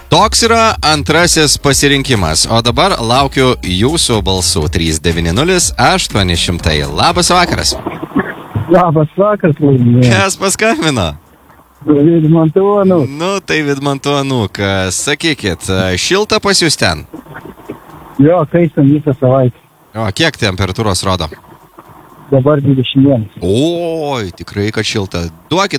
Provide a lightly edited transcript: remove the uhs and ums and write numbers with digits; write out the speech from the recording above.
Toks yra antrasis pasirinkimas, o dabar laukiu jūsų balsų 390-800. Labas vakaras. Labas vakaras, Laimė. Kas paskambino? Vidmanto Anūk. Nu, tai Vidmanto Anūk. Sakykit, šilta pas jūs ten? Jo, kaisam visą savaitę. O, kiek temperatūros rodo? Dabar 21. Oi, tikrai, kad šilta. Duokit